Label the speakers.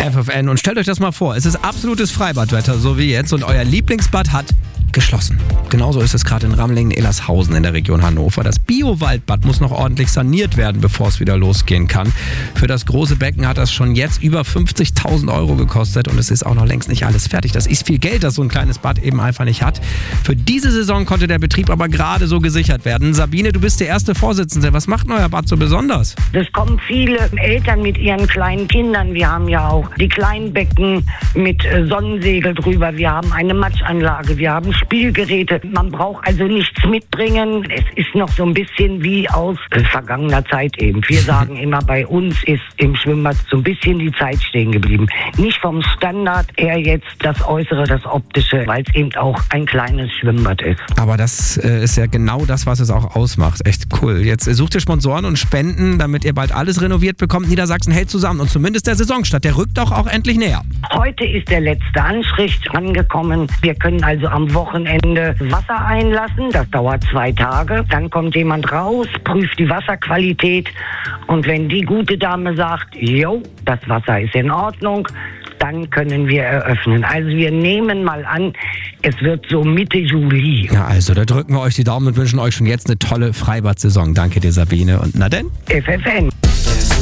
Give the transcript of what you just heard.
Speaker 1: FFN. Und stellt euch das mal vor, es ist absolutes Freibadwetter, so wie jetzt, und euer Lieblingsbad hat geschlossen. Genauso ist es gerade in Ramlingen-Illershausen in der Region Hannover. Das Bio-Waldbad muss noch ordentlich saniert werden, bevor es wieder losgehen kann. Für das große Becken hat das schon jetzt über 50.000 € gekostet und es ist auch noch längst nicht alles fertig. Das ist viel Geld, das so ein kleines Bad eben einfach nicht hat. Für diese Saison konnte der Betrieb aber gerade so gesichert werden. Sabine, du bist die erste Vorsitzende. Was macht denn euer Bad so besonders?
Speaker 2: Es kommen viele Eltern mit ihren kleinen Kindern. Wir haben ja auch die kleinen Becken mit Sonnensegel drüber. Wir haben eine Matschanlage. Wir haben Spielgeräte. Man braucht also nichts mitbringen. Es ist noch so ein bisschen wie aus vergangener Zeit eben. Wir sagen immer, bei uns ist im Schwimmbad so ein bisschen die Zeit stehen geblieben. Nicht vom Standard eher jetzt das Äußere, das Optische, weil es eben auch ein kleines Schwimmbad ist.
Speaker 1: Aber das ist ja genau das, was es auch ausmacht. Echt cool. Jetzt sucht ihr Sponsoren und Spenden, damit ihr bald alles renoviert bekommt. Niedersachsen hält zusammen und zumindest der Saisonstart, der rückt auch endlich näher.
Speaker 2: Heute ist der letzte Anstrich angekommen. Wir können also am Wochenende Wasser einlassen. Das dauert 2 Tage. Dann kommt jemand raus, prüft die Wasserqualität. Und wenn die gute Dame sagt, jo, das Wasser ist in Ordnung, dann können wir eröffnen. Also wir nehmen mal an, es wird so Mitte Juli.
Speaker 1: Ja, also da drücken wir euch die Daumen und wünschen euch schon jetzt eine tolle Freibad-Saison. Danke dir, Sabine. Und na denn?
Speaker 2: FFN.